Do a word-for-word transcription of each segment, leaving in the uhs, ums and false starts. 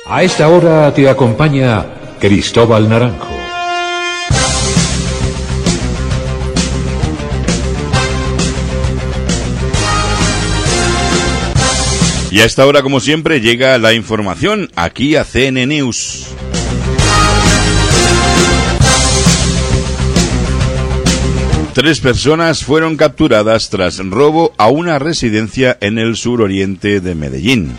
A esta hora te acompaña Cristóbal Naranjo. Y a esta hora, como siempre, llega la información aquí a C N News. Tres personas fueron capturadas tras robo a una residencia en el suroriente de Medellín.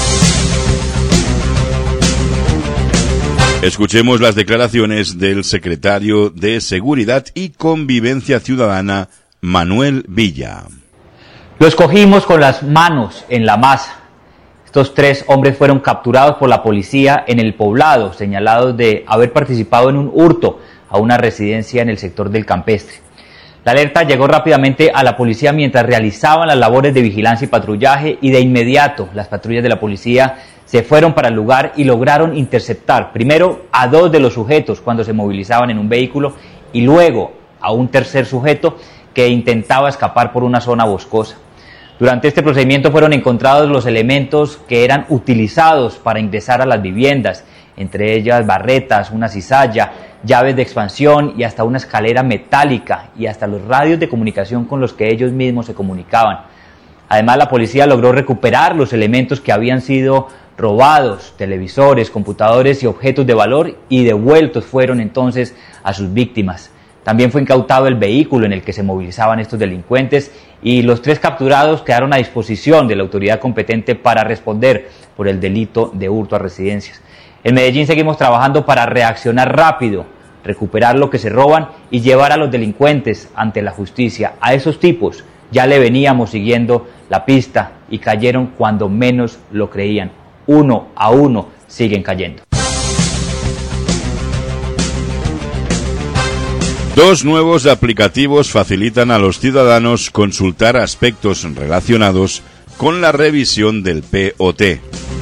Escuchemos las declaraciones del secretario de Seguridad y Convivencia Ciudadana, Manuel Villa. Lo escogimos con las manos en la masa. Estos tres hombres fueron capturados por la policía en el Poblado, señalados de haber participado en un hurto a una residencia en el sector del Campestre. La alerta llegó rápidamente a la policía mientras realizaban las labores de vigilancia y patrullaje, y de inmediato las patrullas de la policía se fueron para el lugar y lograron interceptar primero a dos de los sujetos cuando se movilizaban en un vehículo y luego a un tercer sujeto que intentaba escapar por una zona boscosa. Durante este procedimiento fueron encontrados los elementos que eran utilizados para ingresar a las viviendas, entre ellas barretas, una cizalla, llaves de expansión y hasta una escalera metálica, y hasta los radios de comunicación con los que ellos mismos se comunicaban. Además, la policía logró recuperar los elementos que habían sido robados, televisores, computadores y objetos de valor, y devueltos fueron entonces a sus víctimas. También fue incautado el vehículo en el que se movilizaban estos delincuentes, y los tres capturados quedaron a disposición de la autoridad competente para responder por el delito de hurto a residencias. En Medellín seguimos trabajando para reaccionar rápido, recuperar lo que se roban y llevar a los delincuentes ante la justicia. A esos tipos ya le veníamos siguiendo la pista y cayeron cuando menos lo creían. Uno a uno siguen cayendo. Dos nuevos aplicativos facilitan a los ciudadanos consultar aspectos relacionados con la revisión del P O T.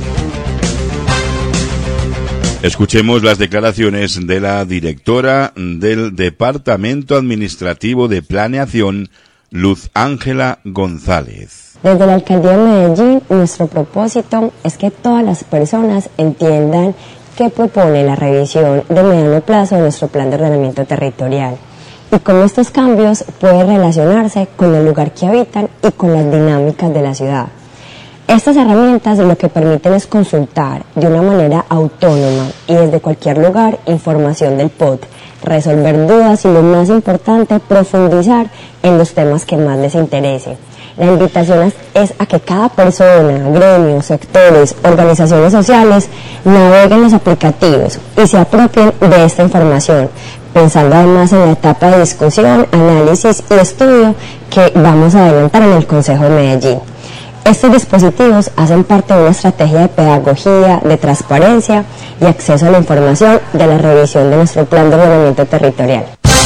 Escuchemos las declaraciones de la directora del Departamento Administrativo de Planeación, Luz Ángela González. Desde la Alcaldía de Medellín, nuestro propósito es que todas las personas entiendan qué propone la revisión de mediano plazo de nuestro plan de ordenamiento territorial y cómo estos cambios pueden relacionarse con el lugar que habitan y con las dinámicas de la ciudad. Estas herramientas lo que permiten es consultar de una manera autónoma y desde cualquier lugar información del P O T, resolver dudas y, lo más importante, profundizar en los temas que más les interese. La invitación es, es a que cada persona, gremios, sectores, organizaciones sociales naveguen los aplicativos y se apropien de esta información, pensando además en la etapa de discusión, análisis y estudio que vamos a adelantar en el Consejo de Medellín. Estos dispositivos hacen parte de una estrategia de pedagogía, de transparencia y acceso a la información de la revisión de nuestro plan de ordenamiento territorial.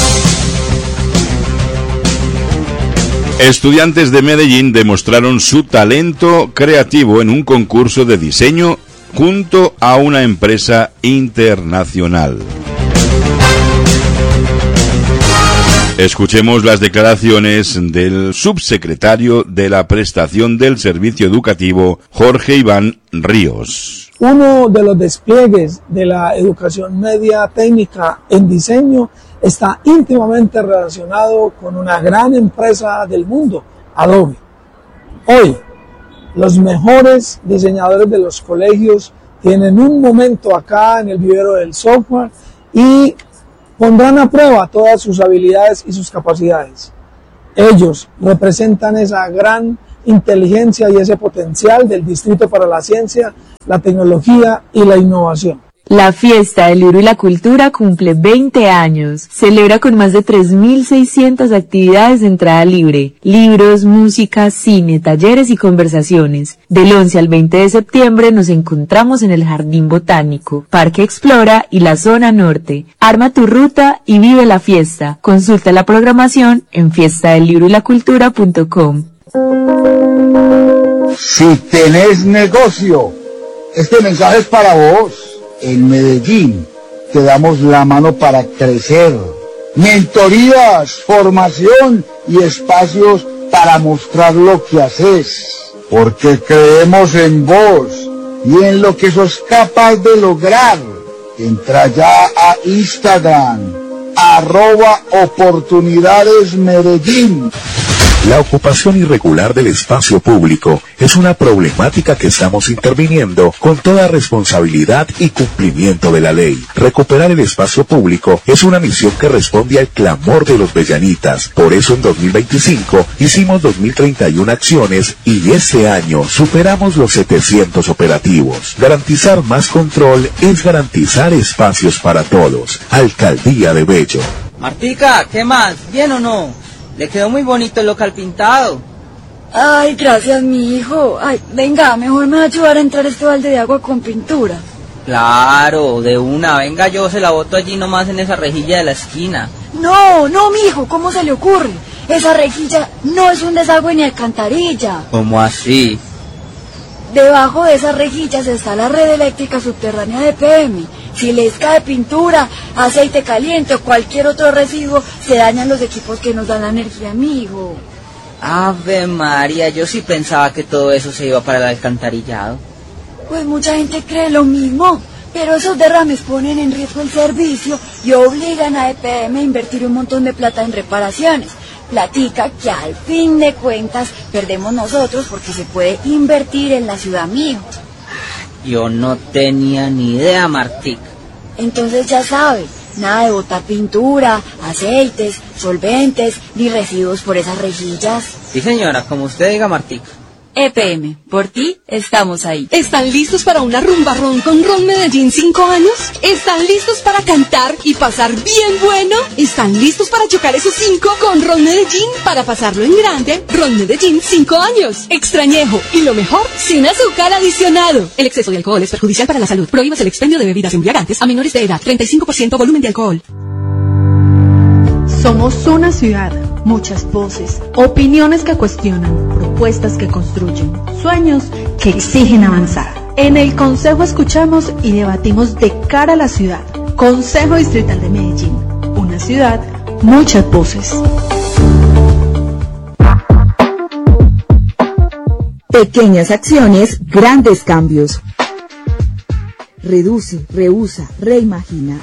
Estudiantes de Medellín demostraron su talento creativo en un concurso de diseño junto a una empresa internacional. Escuchemos las declaraciones del subsecretario de la Prestación del Servicio Educativo, Jorge Iván Ríos. Uno de los despliegues de la educación media técnica en diseño está íntimamente relacionado con una gran empresa del mundo, Adobe. Hoy, los mejores diseñadores de los colegios tienen un momento acá en el vivero del software y pondrán a prueba todas sus habilidades y sus capacidades. Ellos representan esa gran inteligencia y ese potencial del Distrito para la Ciencia, la Tecnología y la Innovación. La Fiesta del Libro y la Cultura cumple veinte años. Celebra con más de tres mil seiscientas actividades de entrada libre. Libros, música, cine, talleres y conversaciones. Del once al veinte de septiembre nos encontramos en el Jardín Botánico, Parque Explora y la Zona Norte. Arma tu ruta y vive la fiesta. Consulta la programación en fiesta del libro y la cultura punto com. Si tenés negocio, este mensaje es para vos. En Medellín te damos la mano para crecer. Mentorías, formación y espacios para mostrar lo que haces. Porque creemos en vos y en lo que sos capaz de lograr. Entra ya a Instagram, arroba Oportunidades Medellín. La ocupación irregular del espacio público es una problemática que estamos interviniendo con toda responsabilidad y cumplimiento de la ley. Recuperar el espacio público es una misión que responde al clamor de los bellanitas. Por eso en dos mil veinticinco hicimos dos mil treinta y una acciones y este año superamos los setecientos operativos. Garantizar más control es garantizar espacios para todos. Alcaldía de Bello. Martica, ¿qué más? ¿Bien o no? Le quedó muy bonito el local pintado. Ay, gracias, mi hijo. Ay, venga, mejor me va a ayudar a entrar este balde de agua con pintura. Claro, de una. Venga, yo se la boto allí nomás en esa rejilla de la esquina. No, no, mi hijo, ¿cómo se le ocurre? Esa rejilla no es un desagüe ni alcantarilla. ¿Cómo así? Debajo de esas rejillas está la red eléctrica subterránea de E P M. Si les cae pintura, aceite caliente o cualquier otro residuo, se dañan los equipos que nos dan la energía, amigo. Ave María, yo sí pensaba que todo eso se iba para el alcantarillado. Pues mucha gente cree lo mismo, pero esos derrames ponen en riesgo el servicio y obligan a E P M a invertir un montón de plata en reparaciones. Platica que al fin de cuentas perdemos nosotros porque se puede invertir en la ciudad, amigo. Yo no tenía ni idea, Martica. Entonces ya sabe, nada de botar pintura, aceites, solventes, ni residuos por esas rejillas. Sí, señora, como usted diga, Martica. E P M, por ti estamos ahí. ¿Están listos para una rumba ron con Ron Medellín cinco años? ¿Están listos para cantar y pasar bien bueno? ¿Están listos para chocar esos cinco con Ron Medellín para pasarlo en grande? Ron Medellín cinco años. Extrañejo y lo mejor, sin azúcar adicionado. El exceso de alcohol es perjudicial para la salud. Prohíbas el expendio de bebidas embriagantes a menores de edad. treinta y cinco por ciento volumen de alcohol. Somos una ciudad, muchas voces, opiniones que cuestionan, propuestas que construyen, sueños que exigen avanzar. En el Consejo escuchamos y debatimos de cara a la ciudad. Consejo Distrital de Medellín, una ciudad, muchas voces. Pequeñas acciones, grandes cambios. Reduce, reusa, reimagina.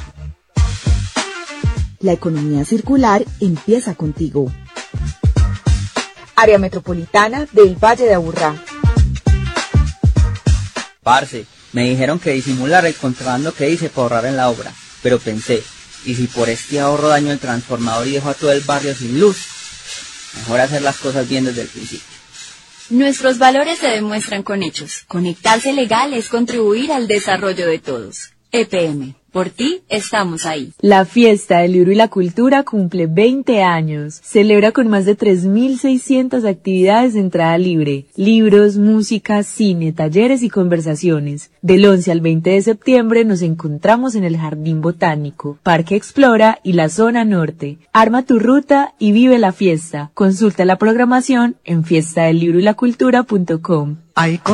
La economía circular empieza contigo. Área Metropolitana del Valle de Aburrá. Parce, me dijeron que disimular el contrabando que hice para ahorrar en la obra, pero pensé, ¿y si por este ahorro daño el transformador y dejo a todo el barrio sin luz? Mejor hacer las cosas bien desde el principio. Nuestros valores se demuestran con hechos. Conectarse legal es contribuir al desarrollo de todos. E P M. Por ti estamos ahí. La Fiesta del Libro y la Cultura cumple veinte años. Celebra con más de tres mil seiscientas actividades de entrada libre. Libros, música, cine, talleres y conversaciones. Del once al veinte de septiembre nos encontramos en el Jardín Botánico, Parque Explora y la Zona Norte. Arma tu ruta y vive la fiesta. Consulta la programación en fiesta del libro y la cultura punto com.